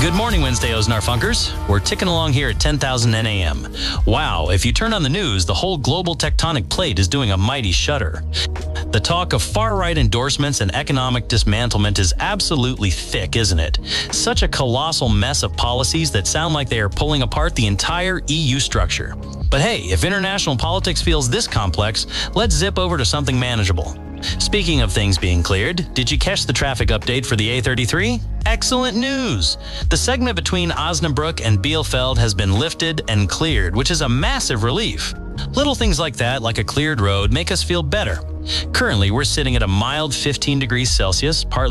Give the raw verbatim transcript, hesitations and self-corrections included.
Good morning, Wednesday, Osnarfunkers. We're ticking along here at ten thousand N A M. Wow, if you turn on the news, the whole global tectonic plate is doing a mighty shudder. The talk of far-right endorsements and economic dismantlement is absolutely thick, isn't it? Such a colossal mess of policies that sound like they are pulling apart the entire E U structure. But hey, if international politics feels this complex, let's zip over to something manageable. Speaking of things being cleared, did you catch the traffic update for the A thirty-three? Excellent news! The segment between Osnabrück and Bielefeld has been lifted and cleared, which is a massive relief. Little things like that, like a cleared road, make us feel better. Currently, we're sitting at a mild fifteen degrees Celsius, partly